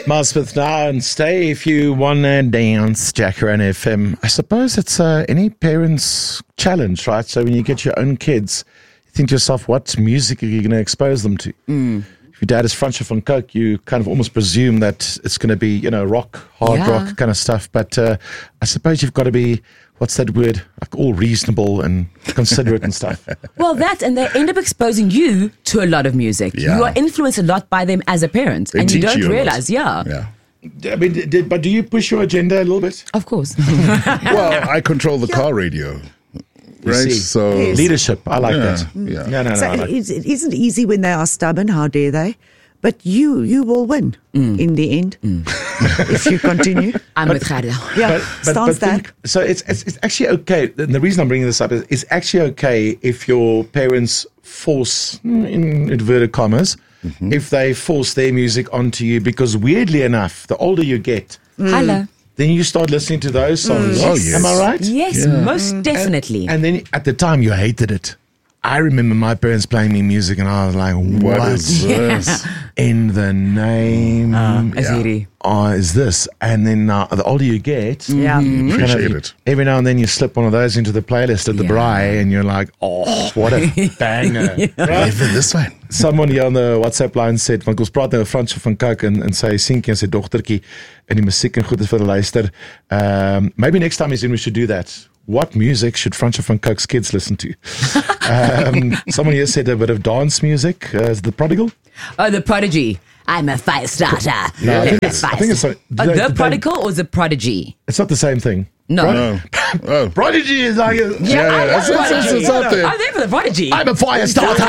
Miles Smith now and stay if you want to dance, Jacaranda FM. I suppose it's any parent's challenge, right? So when you get your own kids, you think to yourself, what music are you going to expose them to? If your dad is Francois van Cooke, you kind of almost presume that it's going to be, rock, hard rock kind of stuff. But I suppose you've got to be, what's that word? Like all reasonable and considerate and stuff. Well, that, and they end up exposing you to a lot of music. Yeah. You are influenced a lot by them as a parent, and you teach don't you a lot. realize. Yeah. I mean, but do you push your agenda a little bit? Of course. Well, I control the car radio. Right? see. So Yes. Leadership, I like that. Yeah. No, So I like it isn't easy when they are stubborn. How dare they? But you will win in the end if you continue. I'm with Gerda. Yeah, stance that. think, so it's actually okay. And the reason I'm bringing this up is it's actually okay if your parents force, in inverted commas, if they force their music onto you, because weirdly enough, the older you get, Hello. then you start listening to those songs. Oh, yes. Am I right? Yes, most definitely. And then at the time you hated it. I remember my parents playing me music and I was like, what is this? in the name Aziri. is this? And then the older you get, Yeah. Appreciate it. every now and then you slip one of those into the playlist at the braai and you're like, oh, what a banger. Right? Even this one. Someone hier on the WhatsApp line said, want ons praat nou Francois van Cooke en sy seentjie en sy dogtertjie in die musiek en goed is vir hulle luister. Maybe next time we should do that. What music should Francois van Cooke's kids listen to? Someone here said a bit of dance music. Is The Prodigal? Oh, The Prodigy. I'm a fire starter. No, I think it's The Prodigal or The Prodigy? It's not the same thing. No. Oh. Prodigy is like I it's out there. I'm there for The Prodigy. I'm a fire starter.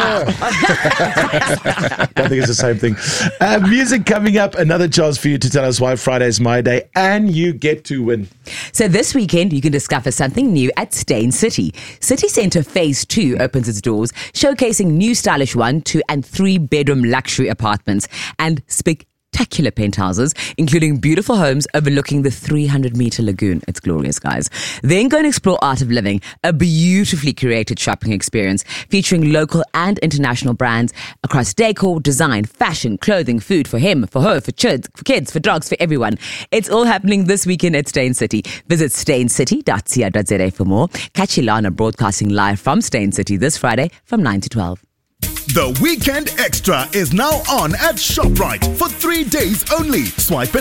I think it's the same thing. Music coming up. Another chance for you to tell us why Friday is my day, and you get to win. So this weekend, you can discover something new at Stain City. City Centre Phase 2 opens its doors, showcasing new stylish 1, 2 and 3 bedroom luxury apartments and spectacular penthouses, including beautiful homes overlooking the 300-metre lagoon. It's glorious, guys. Then go and explore Art of Living, a beautifully curated shopping experience featuring local and international brands across decor, design, fashion, clothing, food for him, for her, for kids, for dogs, for everyone. It's all happening this weekend at Stain City. Visit staincity.co.za for more. Catch Ilana broadcasting live from Stain City this Friday from 9 to 12. The Weekend Extra is now on at ShopRite for 3 days only. Swipe and